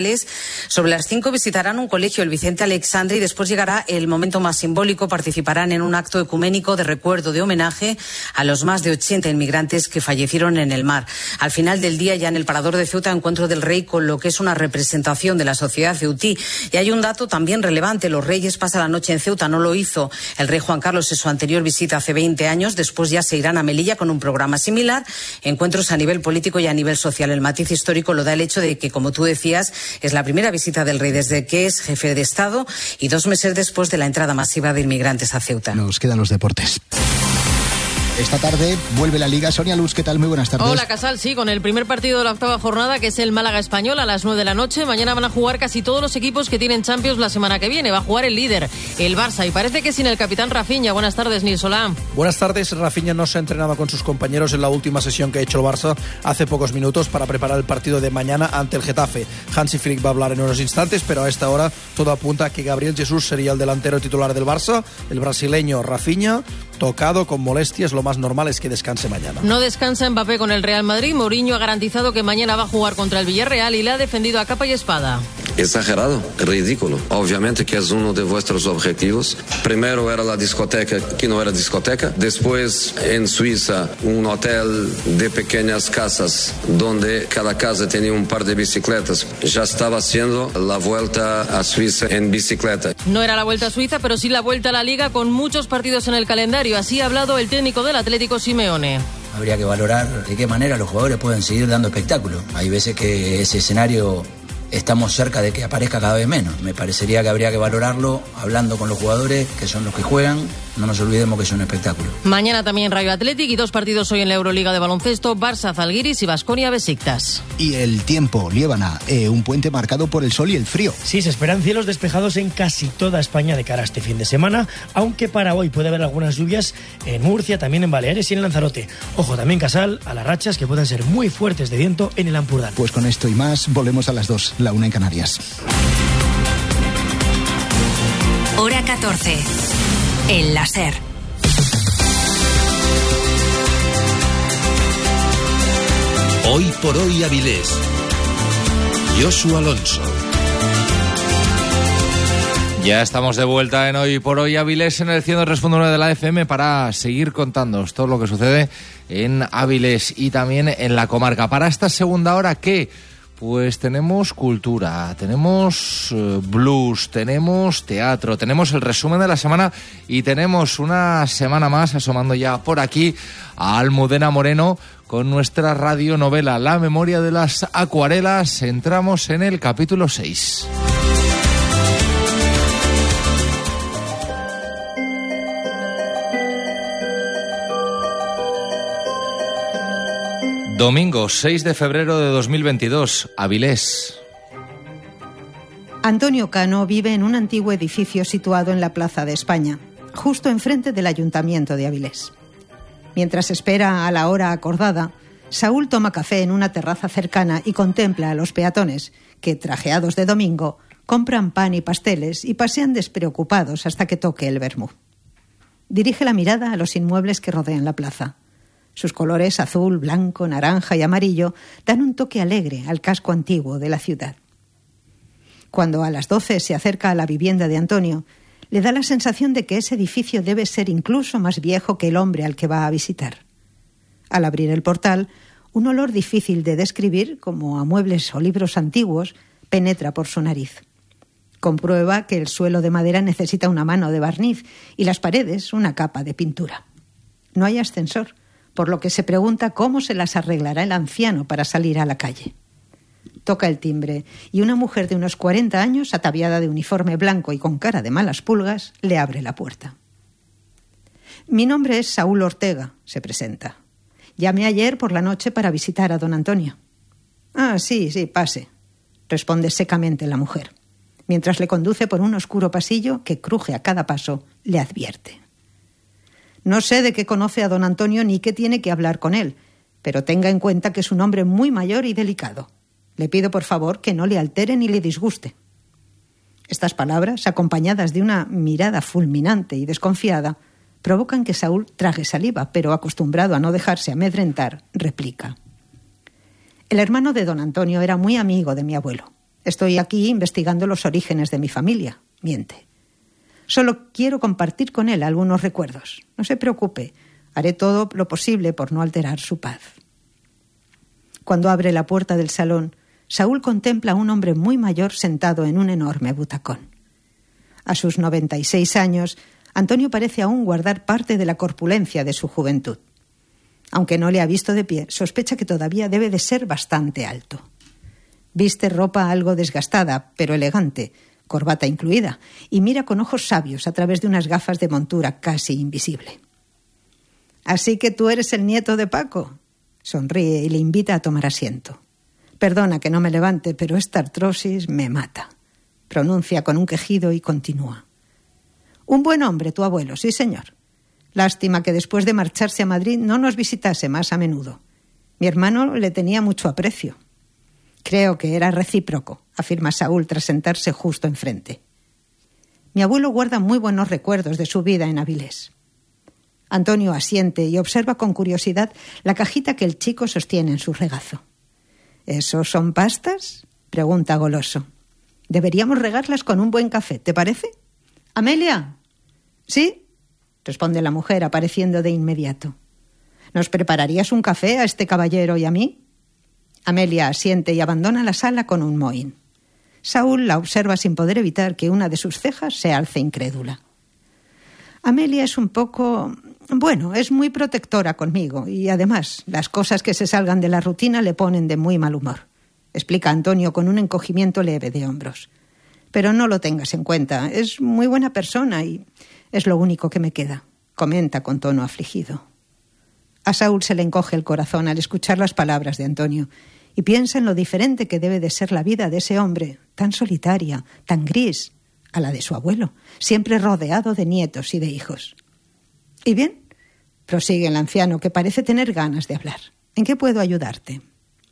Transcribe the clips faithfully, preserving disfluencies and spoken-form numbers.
Sobre las cinco visitarán un colegio, el Vicente Alexandre, y después llegará el momento más simbólico. Participarán en un acto ecuménico de recuerdo, de homenaje a los más de ochenta inmigrantes que fallecieron en el mar. Al final del día, ya en el Parador de Ceuta, encuentro del rey con lo que es una representación de la sociedad ceutí. Y hay un dato también relevante: los reyes pasan la noche en Ceuta. No lo hizo el rey Juan Carlos en su anterior visita hace veinte años. Después ya se irán a Melilla con un programa similar. Encuentros a nivel político y a nivel social. El matiz histórico lo da el hecho de que, como tú decías, es la primera visita del rey desde que es jefe de Estado y dos meses después de la entrada masiva de inmigrantes a Ceuta. Nos quedan los deportes. Esta tarde vuelve la Liga. Sonia Luz, ¿qué tal? Muy buenas tardes. Hola, Casal, sí, con el primer partido de la octava jornada, que es el Málaga Español, a las nueve de la noche. Mañana van a jugar casi todos los equipos que tienen Champions la semana que viene. Va a jugar el líder, el Barça, y parece que sin el capitán Rafinha. Buenas tardes, Nil Solá. Buenas tardes. Rafinha no se ha entrenado con sus compañeros en la última sesión que ha hecho el Barça hace pocos minutos para preparar el partido de mañana ante el Getafe. Hansi Flick va a hablar en unos instantes, pero a esta hora todo apunta a que Gabriel Jesús sería el delantero titular del Barça. El brasileño Rafinha, tocado con molestias, lo más normal es que descanse mañana. No descansa Mbappé con el Real Madrid. Mourinho ha garantizado que mañana va a jugar contra el Villarreal y le ha defendido a capa y espada. Exagerado, ridículo. Obviamente que es uno de vuestros objetivos. Primero era la discoteca, que no era discoteca. Después, en Suiza, un hotel de pequeñas casas, donde cada casa tenía un par de bicicletas. Ya estaba haciendo la vuelta a Suiza en bicicleta. No era la vuelta a Suiza, pero sí la vuelta a la Liga, con muchos partidos en el calendario. Así ha hablado el técnico del Atlético, Simeone. Habría que valorar de qué manera los jugadores pueden seguir dando espectáculo. Hay veces que ese escenario estamos cerca de que aparezca cada vez menos. Me parecería que habría que valorarlo hablando con los jugadores, que son los que juegan. No nos olvidemos que es un espectáculo. Mañana también Rayo Athletic y dos partidos hoy en la Euroliga de baloncesto: Barça Zalgiris y Baskonia Besiktas. Y el tiempo, Liébana, eh, un puente marcado por el sol y el frío. Sí, se esperan cielos despejados en casi toda España de cara a este fin de semana, aunque para hoy puede haber algunas lluvias en Murcia, también en Baleares y en Lanzarote. Ojo también, Casal, a las rachas que pueden ser muy fuertes de viento en el Ampurdán. Pues con esto y más volvemos a las dos, la una en Canarias. Hora catorce. El láser. Hoy por hoy Avilés. Josu Alonso. Ya estamos de vuelta en Hoy por Hoy Avilés en el ciento tres punto nueve de la F M para seguir contándoos todo lo que sucede en Avilés y también en la comarca. Para esta segunda hora, ¿qué? Pues tenemos cultura, tenemos uh, blues, tenemos teatro, tenemos el resumen de la semana y tenemos una semana más asomando ya por aquí a Almudena Moreno con nuestra radionovela La memoria de las acuarelas. Entramos en el capítulo seis. Domingo seis de febrero de dos mil veintidós, Avilés. Antonio Cano vive en un antiguo edificio situado en la Plaza de España, justo enfrente del Ayuntamiento de Avilés. Mientras espera a la hora acordada, Saúl toma café en una terraza cercana y contempla a los peatones que, trajeados de domingo, compran pan y pasteles y pasean despreocupados hasta que toque el vermú. Dirige la mirada a los inmuebles que rodean la plaza. Sus colores azul, blanco, naranja y amarillo dan un toque alegre al casco antiguo de la ciudad. Cuando a las doce se acerca a la vivienda de Antonio, le da la sensación de que ese edificio debe ser incluso más viejo que el hombre al que va a visitar. Al abrir el portal, un olor difícil de describir, como a muebles o libros antiguos, penetra por su nariz. Comprueba que el suelo de madera necesita una mano de barniz y las paredes una capa de pintura. No hay ascensor, por lo que se pregunta cómo se las arreglará el anciano para salir a la calle. Toca el timbre y una mujer de unos cuarenta años, ataviada de uniforme blanco y con cara de malas pulgas, le abre la puerta. «Mi nombre es Saúl Ortega», se presenta. «Llamé ayer por la noche para visitar a don Antonio». «Ah, sí, sí, pase», responde secamente la mujer, mientras le conduce por un oscuro pasillo que cruje a cada paso, le advierte. «No sé de qué conoce a don Antonio ni qué tiene que hablar con él, pero tenga en cuenta que es un hombre muy mayor y delicado. Le pido por favor que no le altere ni le disguste». Estas palabras, acompañadas de una mirada fulminante y desconfiada, provocan que Saúl trague saliva, pero acostumbrado a no dejarse amedrentar, replica. «El hermano de don Antonio era muy amigo de mi abuelo. Estoy aquí investigando los orígenes de mi familia. Miente. Solo quiero compartir con él algunos recuerdos. No se preocupe, haré todo lo posible por no alterar su paz. Cuando abre la puerta del salón, Saúl contempla a un hombre muy mayor sentado en un enorme butacón. A sus noventa y seis años, Antonio parece aún guardar parte de la corpulencia de su juventud. Aunque no le ha visto de pie, sospecha que todavía debe de ser bastante alto. Viste ropa algo desgastada, pero elegante, corbata incluida, y mira con ojos sabios a través de unas gafas de montura casi invisible. «Así que tú eres el nieto de Paco». Sonríe y le invita a tomar asiento. «Perdona que no me levante, pero esta artrosis me mata», pronuncia con un quejido y continúa. «Un buen hombre, tu abuelo, sí señor. Lástima que después de marcharse a Madrid no nos visitase más a menudo. Mi hermano le tenía mucho aprecio». «Creo que era recíproco», afirma Saúl tras sentarse justo enfrente. «Mi abuelo guarda muy buenos recuerdos de su vida en Avilés». Antonio asiente y observa con curiosidad la cajita que el chico sostiene en su regazo. «¿Esos son pastas?», pregunta goloso. «Deberíamos regarlas con un buen café, ¿te parece?» «¿Amelia?» «Sí», responde la mujer apareciendo de inmediato. «¿Nos prepararías un café a este caballero y a mí?» Amelia asiente y abandona la sala con un mohín. Saúl la observa sin poder evitar que una de sus cejas se alce incrédula. Amelia es un poco... Bueno, es muy protectora conmigo y además las cosas que se salgan de la rutina le ponen de muy mal humor, explica Antonio con un encogimiento leve de hombros. Pero no lo tengas en cuenta, es muy buena persona y es lo único que me queda, comenta con tono afligido. A Saúl se le encoge el corazón al escuchar las palabras de Antonio y piensa en lo diferente que debe de ser la vida de ese hombre, tan solitaria, tan gris, a la de su abuelo, siempre rodeado de nietos y de hijos. «¿Y bien?», prosigue el anciano, que parece tener ganas de hablar. «¿En qué puedo ayudarte?».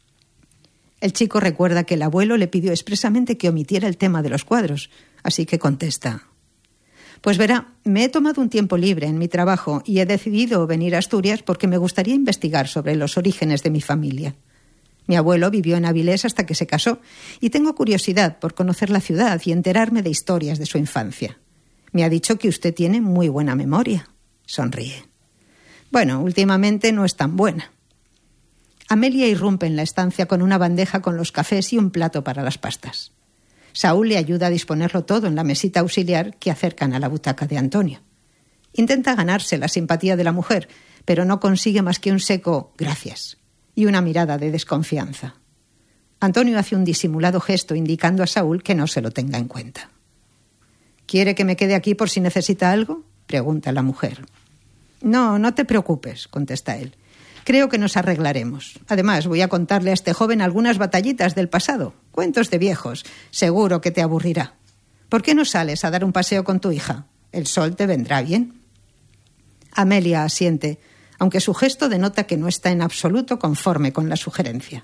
El chico recuerda que el abuelo le pidió expresamente que omitiera el tema de los cuadros, así que contesta: «Pues verá, me he tomado un tiempo libre en mi trabajo y he decidido venir a Asturias porque me gustaría investigar sobre los orígenes de mi familia. Mi abuelo vivió en Avilés hasta que se casó y tengo curiosidad por conocer la ciudad y enterarme de historias de su infancia. Me ha dicho que usted tiene muy buena memoria». Sonríe. «Bueno, últimamente no es tan buena». Amelia irrumpe en la estancia con una bandeja con los cafés y un plato para las pastas. Saúl le ayuda a disponerlo todo en la mesita auxiliar que acercan a la butaca de Antonio. Intenta ganarse la simpatía de la mujer, pero no consigue más que un seco «gracias» y una mirada de desconfianza. Antonio hace un disimulado gesto indicando a Saúl que no se lo tenga en cuenta. «¿Quiere que me quede aquí por si necesita algo?», pregunta la mujer. «No, no te preocupes», contesta él. «Creo que nos arreglaremos. Además, voy a contarle a este joven algunas batallitas del pasado, cuentos de viejos. Seguro que te aburrirá. ¿Por qué no sales a dar un paseo con tu hija? El sol te vendrá bien». Amelia asiente, aunque su gesto denota que no está en absoluto conforme con la sugerencia.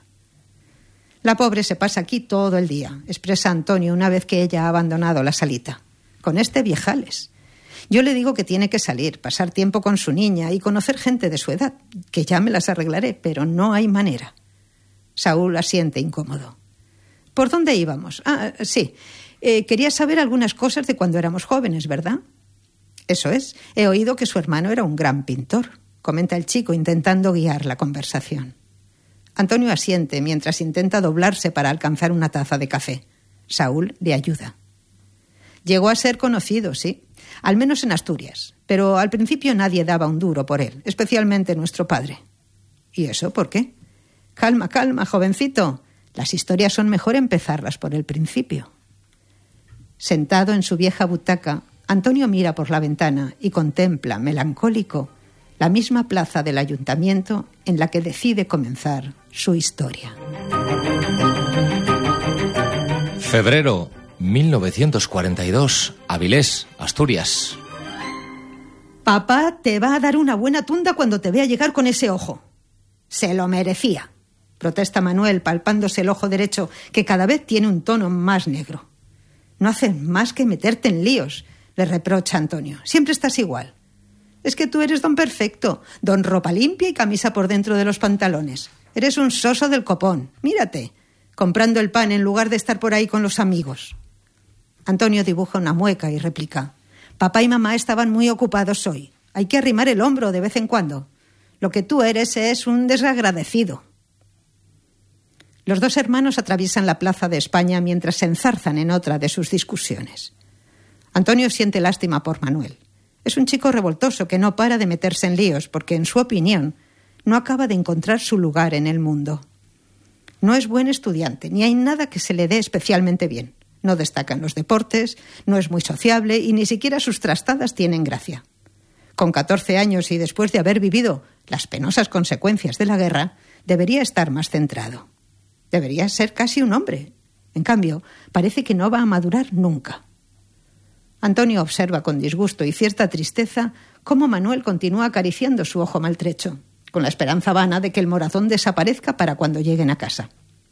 «La pobre se pasa aquí todo el día», expresa Antonio una vez que ella ha abandonado la salita. «Con este viejales. Yo le digo que tiene que salir, pasar tiempo con su niña y conocer gente de su edad, que ya me las arreglaré, pero no hay manera». Saúl asiente incómodo. «¿Por dónde íbamos? Ah, sí. Eh, quería saber algunas cosas de cuando éramos jóvenes, ¿verdad?» «Eso es. He oído que su hermano era un gran pintor», comenta el chico intentando guiar la conversación. Antonio asiente mientras intenta doblarse para alcanzar una taza de café. Saúl le ayuda. «Llegó a ser conocido, sí, al menos en Asturias, pero al principio nadie daba un duro por él, especialmente nuestro padre». «¿Y eso por qué?». «Calma, calma, jovencito. Las historias son mejor empezarlas por el principio». Sentado en su vieja butaca, Antonio mira por la ventana y contempla, melancólico, la misma plaza del ayuntamiento en la que decide comenzar su historia. Febrero mil novecientos cuarenta y dos, Avilés, Asturias. «Papá te va a dar una buena tunda cuando te vea llegar con ese ojo». «Se lo merecía», protesta Manuel palpándose el ojo derecho, que cada vez tiene un tono más negro. «No haces más que meterte en líos», le reprocha Antonio. «Siempre estás igual». «Es que tú eres don perfecto, don ropa limpia y camisa por dentro de los pantalones. Eres un soso del copón. Mírate», comprando el pan en lugar de estar por ahí con los amigos. Antonio dibuja una mueca y replica: papá y mamá estaban muy ocupados hoy. Hay que arrimar el hombro de vez en cuando. Lo que tú eres es un desagradecido. Los dos hermanos atraviesan la Plaza de España mientras se enzarzan en otra de sus discusiones. Antonio siente lástima por Manuel. Es un chico revoltoso que no para de meterse en líos porque, en su opinión, no acaba de encontrar su lugar en el mundo. No es buen estudiante, ni hay nada que se le dé especialmente bien. No destaca en los deportes, no es muy sociable y ni siquiera sus trastadas tienen gracia. Con catorce años y después de haber vivido las penosas consecuencias de la guerra, debería estar más centrado. Debería ser casi un hombre. En cambio, parece que no va a madurar nunca. Antonio observa con disgusto y cierta tristeza cómo Manuel continúa acariciando su ojo maltrecho, con la esperanza vana de que el morazón desaparezca para cuando lleguen a casa.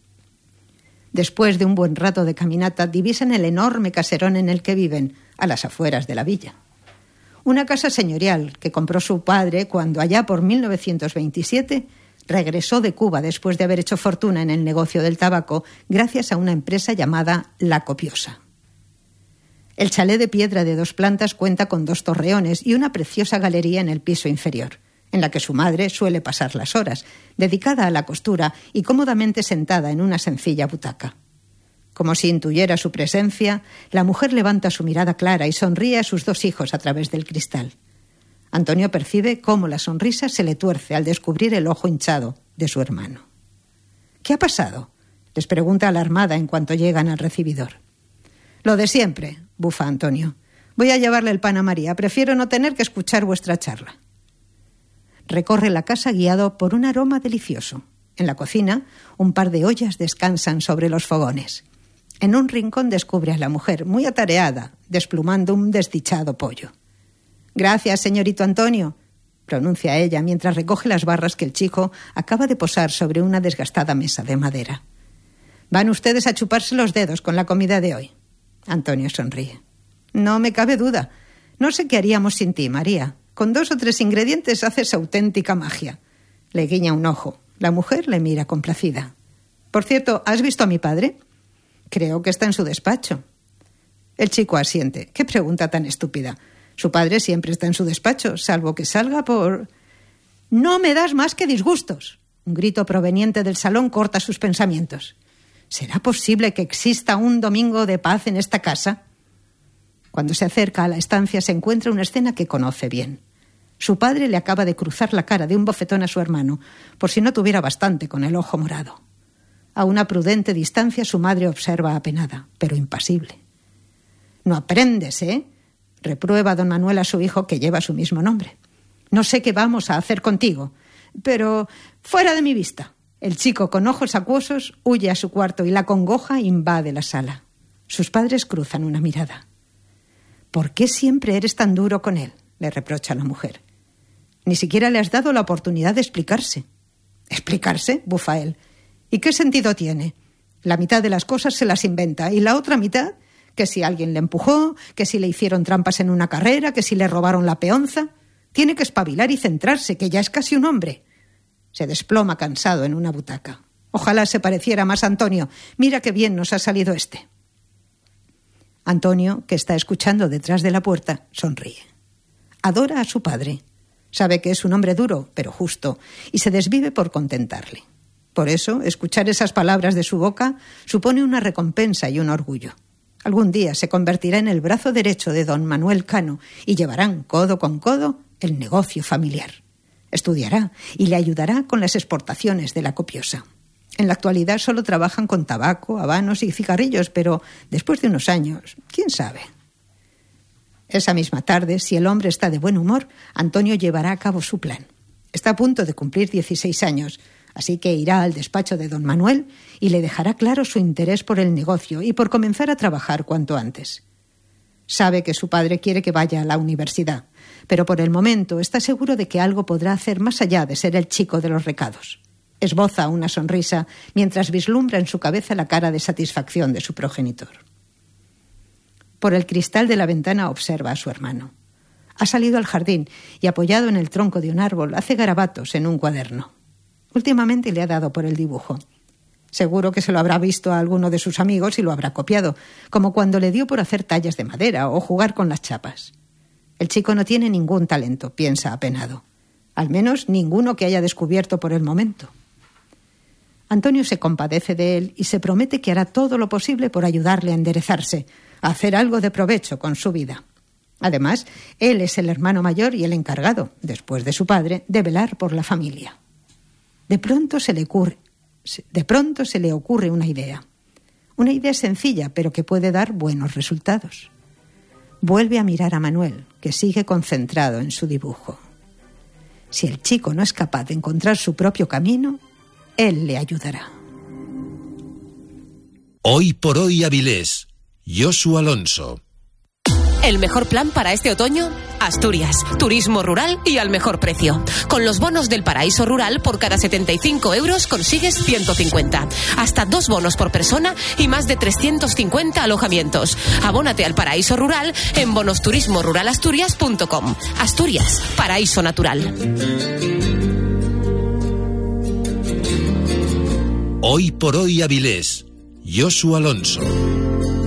Después de un buen rato de caminata, divisan el enorme caserón en el que viven, a las afueras de la villa. Una casa señorial que compró su padre cuando, allá por mil novecientos veintisiete, regresó de Cuba después de haber hecho fortuna en el negocio del tabaco gracias a una empresa llamada La Copiosa. El chalet de piedra de dos plantas cuenta con dos torreones y una preciosa galería en el piso inferior, en la que su madre suele pasar las horas, dedicada a la costura y cómodamente sentada en una sencilla butaca. Como si intuyera su presencia, la mujer levanta su mirada clara y sonríe a sus dos hijos a través del cristal. Antonio percibe cómo la sonrisa se le tuerce al descubrir el ojo hinchado de su hermano. ¿Qué ha pasado?, les pregunta alarmada en cuanto llegan al recibidor. Lo de siempre, bufa Antonio. Voy a llevarle el pan a María. Prefiero no tener que escuchar vuestra charla. Recorre la casa guiado por un aroma delicioso. En la cocina, un par de ollas descansan sobre los fogones. En un rincón descubre a la mujer, muy atareada, desplumando un desdichado pollo. Gracias, señorito Antonio, pronuncia ella mientras recoge las barras que el chico acaba de posar sobre una desgastada mesa de madera. Van ustedes a chuparse los dedos con la comida de hoy. Antonio sonríe. No me cabe duda. No sé qué haríamos sin ti, María. Con dos o tres ingredientes haces auténtica magia. Le guiña un ojo. La mujer le mira complacida. Por cierto, ¿has visto a mi padre? Creo que está en su despacho. El chico asiente. Qué pregunta tan estúpida. Su padre siempre está en su despacho, salvo que salga por... No me das más que disgustos. Un grito proveniente del salón corta sus pensamientos. ¿Será posible que exista un domingo de paz en esta casa? Cuando se acerca a la estancia se encuentra una escena que conoce bien. Su padre le acaba de cruzar la cara de un bofetón a su hermano, por si no tuviera bastante con el ojo morado. A una prudente distancia su madre observa apenada, pero impasible. No aprendes, ¿eh? Reprueba don Manuel a su hijo, que lleva su mismo nombre. No sé qué vamos a hacer contigo, pero fuera de mi vista. El chico, con ojos acuosos, huye a su cuarto y la congoja invade la sala. Sus padres cruzan una mirada. ¿Por qué siempre eres tan duro con él?, le reprocha la mujer. Ni siquiera le has dado la oportunidad de explicarse. ¿Explicarse?, bufa él. ¿Y qué sentido tiene? La mitad de las cosas se las inventa y la otra mitad, que si alguien le empujó, que si le hicieron trampas en una carrera, que si le robaron la peonza. Tiene que espabilar y centrarse, que ya es casi un hombre. Se desploma cansado en una butaca. Ojalá se pareciera más a Antonio. Mira qué bien nos ha salido este. Antonio, que está escuchando detrás de la puerta, sonríe. Adora a su padre. Sabe que es un hombre duro, pero justo, y se desvive por contentarle. Por eso, escuchar esas palabras de su boca supone una recompensa y un orgullo. Algún día se convertirá en el brazo derecho de don Manuel Cano y llevarán codo con codo el negocio familiar. Estudiará y le ayudará con las exportaciones de La Copiosa. En la actualidad solo trabajan con tabaco, habanos y cigarrillos, pero después de unos años, ¿quién sabe? Esa misma tarde, si el hombre está de buen humor, Antonio llevará a cabo su plan. Está a punto de cumplir dieciséis años, así que irá al despacho de don Manuel y le dejará claro su interés por el negocio y por comenzar a trabajar cuanto antes. Sabe que su padre quiere que vaya a la universidad, pero por el momento está seguro de que algo podrá hacer más allá de ser el chico de los recados. Esboza una sonrisa mientras vislumbra en su cabeza la cara de satisfacción de su progenitor. Por el cristal de la ventana observa a su hermano. Ha salido al jardín y, apoyado en el tronco de un árbol, hace garabatos en un cuaderno. Últimamente le ha dado por el dibujo. Seguro que se lo habrá visto a alguno de sus amigos y lo habrá copiado, como cuando le dio por hacer tallas de madera o jugar con las chapas. El chico no tiene ningún talento, piensa apenado. Al menos ninguno que haya descubierto por el momento. Antonio se compadece de él y se promete que hará todo lo posible por ayudarle a enderezarse, a hacer algo de provecho con su vida. Además, él es el hermano mayor y el encargado, después de su padre, de velar por la familia. De pronto se le ocurre, de pronto se le ocurre una idea. Una idea sencilla, pero que puede dar buenos resultados. Vuelve a mirar a Manuel, que sigue concentrado en su dibujo. Si el chico no es capaz de encontrar su propio camino, él le ayudará. Hoy por hoy Avilés, Josu Alonso. El mejor plan para este otoño, Asturias, turismo rural y al mejor precio. Con los bonos del Paraíso Rural, por cada setenta y cinco euros consigues ciento cincuenta. Hasta dos bonos por persona y más de trescientos cincuenta alojamientos. Abónate al Paraíso Rural en bonosturismo rural asturias punto com. Asturias, paraíso natural. Hoy por hoy Avilés, Josu Alonso.